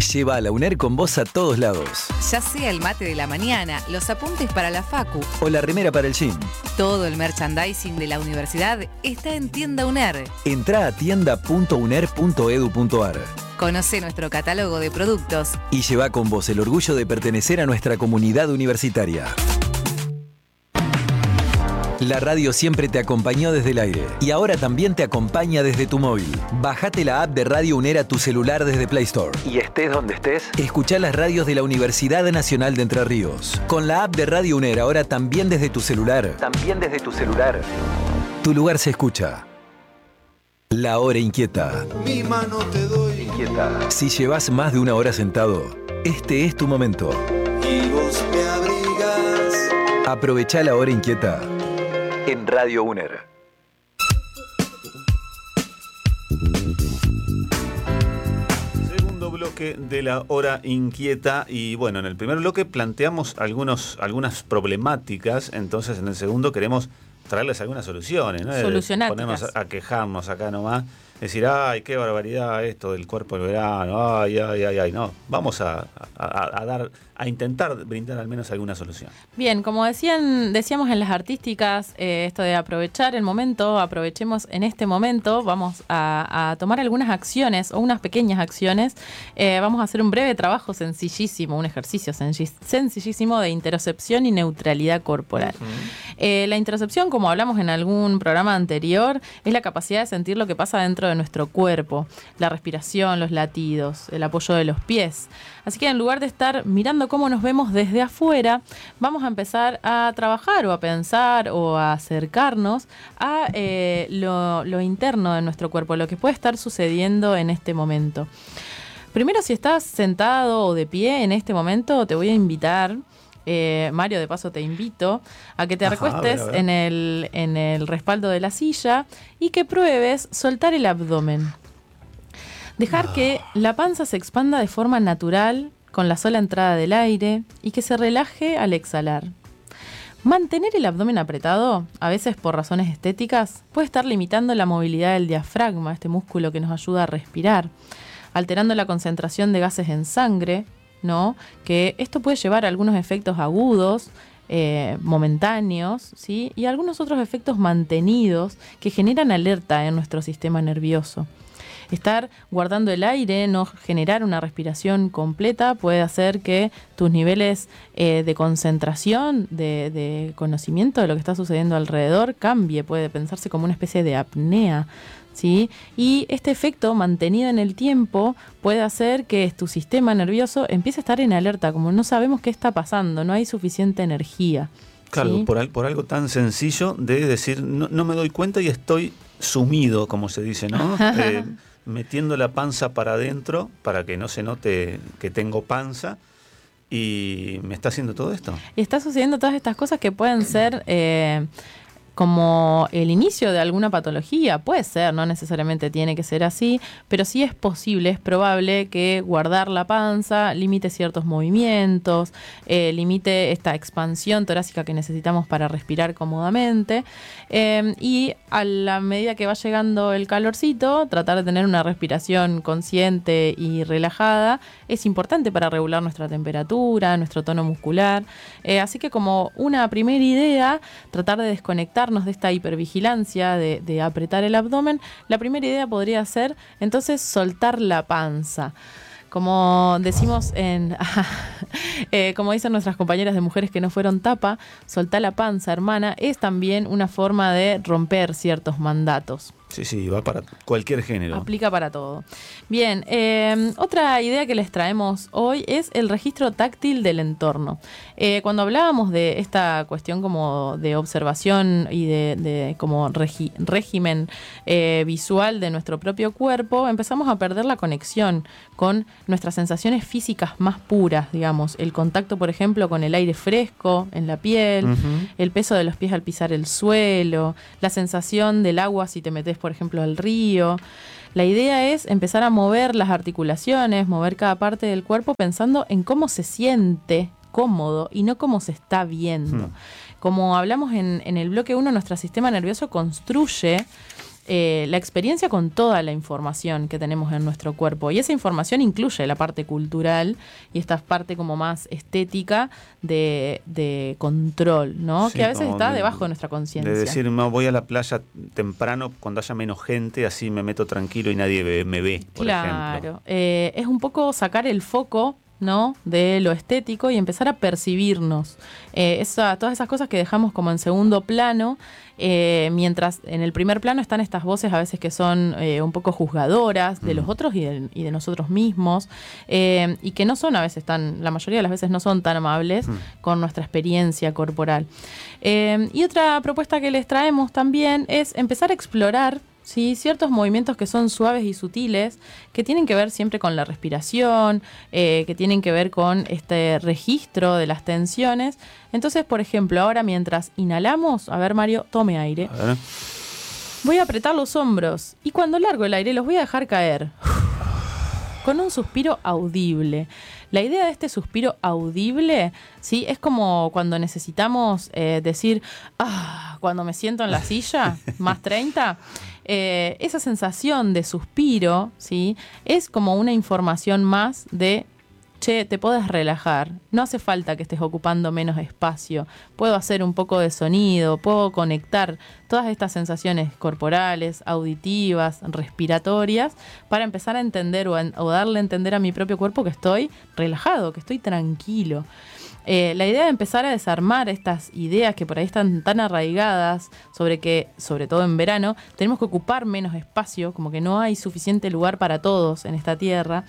Lleva la UNER con vos a todos lados. Ya sea el mate de la mañana, los apuntes para la facu o la remera para el gym. Todo el merchandising de la universidad está en Tienda UNER. Entrá a tienda.uner.edu.ar. Conoce nuestro catálogo de productos y lleva con vos el orgullo de pertenecer a nuestra comunidad universitaria. La radio siempre te acompañó desde el aire y ahora también te acompaña desde tu móvil. Bajate la app de Radio UNER a tu celular desde Play Store. Y estés donde estés, escuchá las radios de la Universidad Nacional de Entre Ríos. Con la app de Radio UNER ahora también desde tu celular. Tu lugar se escucha. La hora inquieta. Mi mano te doy. Inquieta. Si llevas más de una hora sentado, este es tu momento. Y vos me abrigas. Aprovechá la hora inquieta en Radio UNER. Segundo bloque de la hora inquieta. Y bueno, en el primer bloque planteamos algunas problemáticas. Entonces en el segundo queremos traerles algunas soluciones, ¿no? Ponernos a quejarnos acá nomás. Decir, ay, qué barbaridad esto del cuerpo del verano, ay, no. Vamos a intentar brindar al menos alguna solución. Bien, como decíamos en las artísticas, esto de aprovechar el momento, aprovechemos en este momento, vamos a tomar algunas acciones o unas pequeñas acciones. Vamos a hacer un breve trabajo sencillísimo, un ejercicio sencillísimo de interocepción y neutralidad corporal. La interocepción, como hablamos en algún programa anterior, es la capacidad de sentir lo que pasa dentro de nuestro cuerpo, la respiración, los latidos, el apoyo de los pies. Así que en lugar de estar mirando cómo nos vemos desde afuera, vamos a empezar a trabajar o a pensar o a acercarnos a lo interno de nuestro cuerpo, lo que puede estar sucediendo en este momento. Primero, si estás sentado o de pie en este momento, te voy a invitar, Mario, de paso te invito a que te recuestes en el respaldo de la silla y que pruebes soltar el abdomen. Dejar que la panza se expanda de forma natural con la sola entrada del aire y que se relaje al exhalar. Mantener el abdomen apretado, a veces por razones estéticas, puede estar limitando la movilidad del diafragma, este músculo que nos ayuda a respirar, alterando la concentración de gases en sangre, ¿no? Que esto puede llevar a algunos efectos agudos, momentáneos, ¿sí? Y algunos otros efectos mantenidos que generan alerta en nuestro sistema nervioso. Estar guardando el aire, no generar una respiración completa, puede hacer que tus niveles de concentración, de conocimiento de lo que está sucediendo alrededor cambie, puede pensarse como una especie de apnea, ¿sí? Y este efecto mantenido en el tiempo puede hacer que tu sistema nervioso empiece a estar en alerta, como no sabemos qué está pasando, no hay suficiente energía. Claro, ¿sí? por algo tan sencillo de decir, no me doy cuenta y estoy sumido, como se dice, ¿no? Metiendo la panza para adentro para que no se note que tengo panza. Y me está haciendo todo esto. Y está sucediendo todas estas cosas que pueden ser como el inicio de alguna patología. Puede ser, no necesariamente tiene que ser así, pero sí es posible, es probable que guardar la panza limite ciertos movimientos, limite esta expansión torácica que necesitamos para respirar cómodamente. Y a la medida que va llegando el calorcito, tratar de tener una respiración consciente y relajada es importante para regular nuestra temperatura, nuestro tono muscular. Así que como una primera idea, tratar de desconectarnos de esta hipervigilancia, de apretar el abdomen. La primera idea podría ser entonces soltar la panza. Como decimos como dicen nuestras compañeras de Mujeres que no fueron tapa, soltar la panza, hermana, es también una forma de romper ciertos mandatos. Sí, va para cualquier género. Aplica para todo. Bien, otra idea que les traemos hoy es el registro táctil del entorno. Cuando hablábamos de esta cuestión como de observación y de como régimen visual de nuestro propio cuerpo, empezamos a perder la conexión con nuestras sensaciones físicas más puras, digamos. El contacto, por ejemplo, con el aire fresco en la piel, el peso de los pies al pisar el suelo, la sensación del agua si te metes, por ejemplo, al río. La idea es empezar a mover las articulaciones, mover cada parte del cuerpo pensando en cómo se siente cómodo y no cómo se está viendo. Como hablamos en el bloque 1, nuestro sistema nervioso construye la experiencia con toda la información que tenemos en nuestro cuerpo. Y esa información incluye la parte cultural y esta parte como más estética de control, ¿no? Sí, que a veces está debajo de nuestra conciencia. De decir, no, voy a la playa temprano cuando haya menos gente, así me meto tranquilo y nadie me ve, por ejemplo. Es un poco sacar el foco, ¿no?, de lo estético y empezar a percibirnos. Todas esas cosas que dejamos como en segundo plano, mientras en el primer plano están estas voces a veces que son un poco juzgadoras de los otros y de nosotros mismos, y que no son a veces la mayoría de las veces no son tan amables con nuestra experiencia corporal. Y otra propuesta que les traemos también es empezar a explorar, ¿sí?, ciertos movimientos que son suaves y sutiles, que tienen que ver siempre con la respiración, que tienen que ver con este registro de las tensiones. Entonces, por ejemplo, ahora mientras inhalamos, a ver, Mario, tome aire. Voy a apretar los hombros y cuando largo el aire los voy a dejar caer con un suspiro audible. La idea de este suspiro audible, ¿sí?, es como cuando necesitamos decir, cuando me siento en la silla, más 30, esa sensación de suspiro, ¿sí?, es como una información más de, che, te podés relajar, no hace falta que estés ocupando menos espacio, puedo hacer un poco de sonido, puedo conectar todas estas sensaciones corporales, auditivas, respiratorias, para empezar a entender o darle a entender a mi propio cuerpo que estoy relajado, que estoy tranquilo. La idea de empezar a desarmar estas ideas que por ahí están tan arraigadas sobre que, sobre todo en verano, tenemos que ocupar menos espacio, como que no hay suficiente lugar para todos en esta tierra,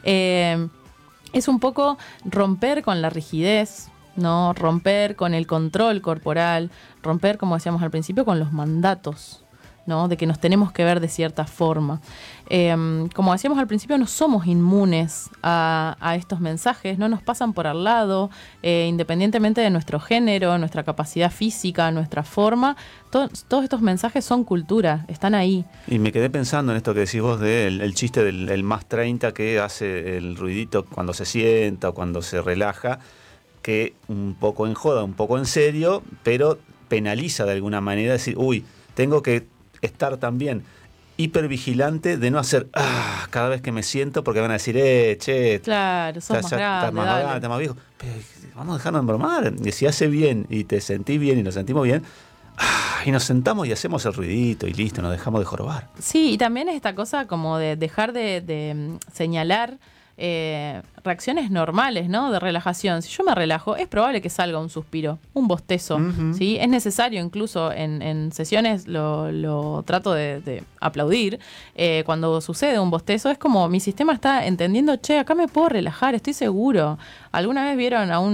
es un poco romper con la rigidez, ¿no? Romper con el control corporal, romper, como decíamos al principio, con los mandatos, ¿no?, de que nos tenemos que ver de cierta forma. Como decíamos al principio, no somos inmunes a estos mensajes, no nos pasan por al lado, independientemente de nuestro género, nuestra capacidad física, nuestra forma. Todos estos mensajes son cultura, están ahí. Y me quedé pensando en esto que decís vos del chiste del más 30 que hace el ruidito cuando se sienta o cuando se relaja, que un poco en joda, un poco en serio, pero penaliza de alguna manera, decir, tengo que estar también hipervigilante de no hacer cada vez que me siento, porque van a decir, che, claro, sos más grande, estás más viejo. Pero vamos a dejarnos de bromar. Y si hace bien y te sentís bien y nos sentimos bien, y nos sentamos y hacemos el ruidito y listo, nos dejamos de jorobar. Sí, y también es esta cosa como de dejar de señalar reacciones normales, ¿no?, de relajación. Si yo me relajo, es probable que salga un suspiro, un bostezo, ¿sí? Es necesario, incluso en sesiones lo trato de aplaudir. Cuando sucede un bostezo, es como mi sistema está entendiendo, che, acá me puedo relajar, estoy seguro. ¿Alguna vez vieron a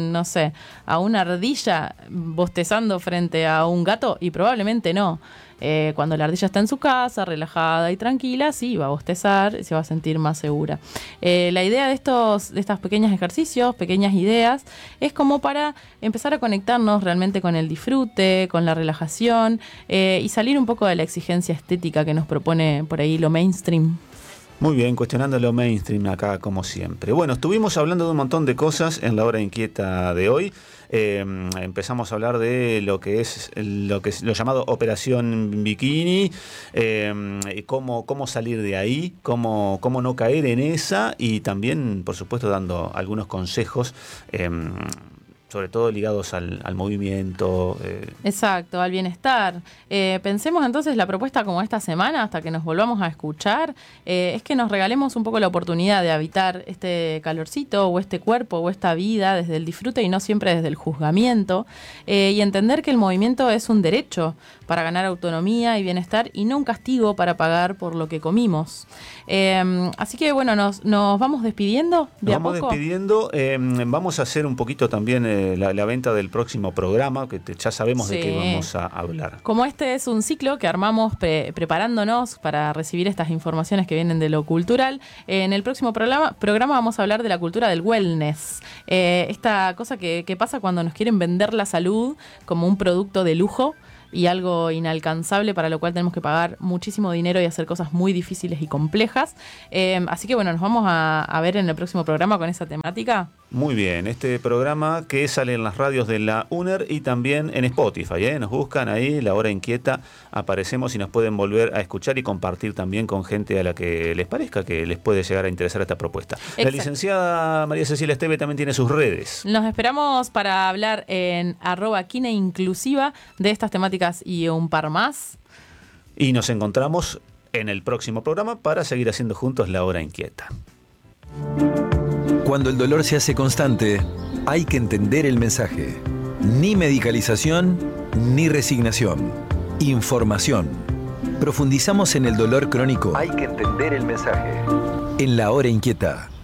una ardilla bostezando frente a un gato? Y probablemente no. Cuando la ardilla está en su casa, relajada y tranquila, sí, va a bostezar y se va a sentir más segura. La idea de estos pequeños ejercicios, pequeñas ideas, es como para empezar a conectarnos realmente con el disfrute, con la relajación, y salir un poco de la exigencia estética que nos propone por ahí lo mainstream. Muy bien, cuestionando lo mainstream acá como siempre. Bueno, estuvimos hablando de un montón de cosas en la hora inquieta de hoy. Empezamos a hablar de lo que es lo llamado Operación Bikini, y cómo salir de ahí, cómo no caer en esa, y también, por supuesto, dando algunos consejos, sobre todo ligados al movimiento. Exacto, al bienestar. Pensemos entonces la propuesta como esta semana, hasta que nos volvamos a escuchar, es que nos regalemos un poco la oportunidad de habitar este calorcito o este cuerpo o esta vida desde el disfrute y no siempre desde el juzgamiento, y entender que el movimiento es un derecho para ganar autonomía y bienestar y no un castigo para pagar por lo que comimos. Así que bueno, nos vamos despidiendo de a poco. Nos vamos despidiendo, vamos a hacer un poquito también la venta del próximo programa, que ya sabemos de qué vamos a hablar. Como este es un ciclo que armamos preparándonos para recibir estas informaciones que vienen de lo cultural, en el próximo programa vamos a hablar de la cultura del wellness. Esta cosa que pasa cuando nos quieren vender la salud como un producto de lujo, y algo inalcanzable, para lo cual tenemos que pagar muchísimo dinero y hacer cosas muy difíciles y complejas. Así que bueno, nos vamos a ver en el próximo programa con esa temática. Muy bien, este programa que sale en las radios de la UNER y también en Spotify, nos buscan ahí, La Hora Inquieta, aparecemos y nos pueden volver a escuchar y compartir también con gente a la que les parezca que les puede llegar a interesar esta propuesta. Exacto. La licenciada María Cecilia Esteve también tiene sus redes. Nos esperamos para hablar en @quineinclusiva de estas temáticas y un par más. Y nos encontramos en el próximo programa para seguir haciendo juntos La Hora Inquieta. Cuando el dolor se hace constante, hay que entender el mensaje. Ni medicalización, ni resignación. Información. Profundizamos en el dolor crónico. Hay que entender el mensaje. En La Hora Inquieta.